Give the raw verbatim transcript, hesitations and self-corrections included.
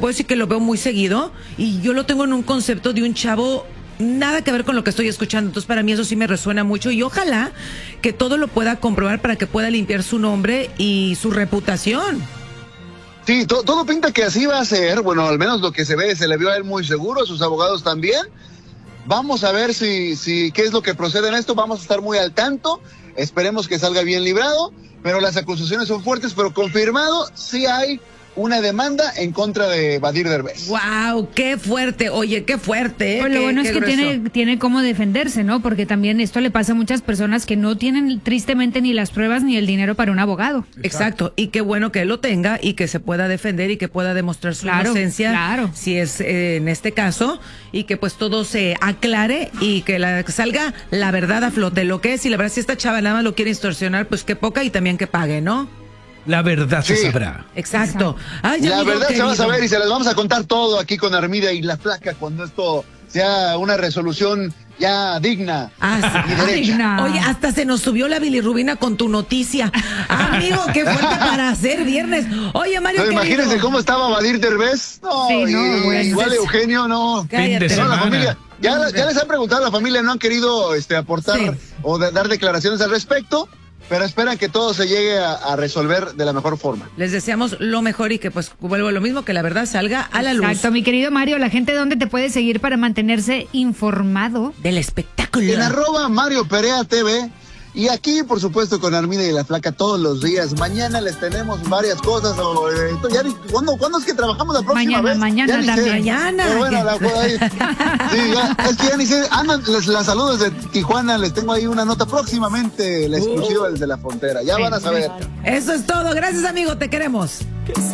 puedo decir que lo veo muy seguido y yo lo tengo en un concepto de un chavo nada que ver con lo que estoy escuchando. Entonces para mí eso sí me resuena mucho y ojalá que todo lo pueda comprobar para que pueda limpiar su nombre y su reputación. Sí, to todo pinta que así va a ser. Bueno, al menos lo que se ve, se le vio a él muy seguro, a sus abogados también. Vamos a ver si, si qué es lo que procede en esto. Vamos a estar muy al tanto. Esperemos que salga bien librado. Pero las acusaciones son fuertes, pero confirmado, sí hay una demanda en contra de Badir Derbez. ¡Wow! ¡Qué fuerte! Oye, qué fuerte, ¿eh? Pues lo qué, bueno qué es que tiene, tiene cómo defenderse, ¿no? Porque también esto le pasa a muchas personas que no tienen tristemente ni las pruebas ni el dinero para un abogado. Exacto. Exacto. Y qué bueno que él lo tenga y que se pueda defender y que pueda demostrar su claro, inocencia. Claro. Si es eh, en este caso. Y que pues todo se aclare y que, la, que salga la verdad a flote. Lo que es, y la verdad, si esta chava nada más lo quiere extorsionar, pues qué poca y también que pague, ¿no? La verdad sí. se sabrá. Exacto. Ay, la verdad querido. se va a saber y se las vamos a contar todo aquí con Armida y la Flaca cuando esto sea una resolución ya digna ah, y derecha. Digna. Oye, hasta se nos subió la bilirrubina con tu noticia. Amigo, qué fuerte para hacer viernes. Oye, Mario, no, imagínense cómo estaba Badir Derbez. No, sí, no, y, pues, igual Eugenio, no. Fin de semana. No, la familia, ya, ya les han preguntado a la familia, no han querido este, aportar sí. o de, dar declaraciones al respecto. Pero esperan que todo se llegue a, a resolver de la mejor forma. Les deseamos lo mejor y que pues vuelvo a lo mismo, que la verdad salga a la luz. Exacto, mi querido Mario, la gente ¿dónde te puede seguir para mantenerse informado del espectáculo? En arroba Mario Perea T V. Y aquí, por supuesto, con Armida y la Flaca todos los días. Mañana les tenemos varias cosas. O, eh, ya ni, ¿cuándo, ¿Cuándo es que trabajamos la próxima mañana, vez? Mañana, mañana, mañana. Pero bueno, la, ahí, sí, ya, es que ya ni sé. Andan, les las saludos de Tijuana. Les tengo ahí una nota próximamente, la exclusiva uh, desde la frontera. Ya van a saber. Eso es todo. Gracias, amigo. Te queremos.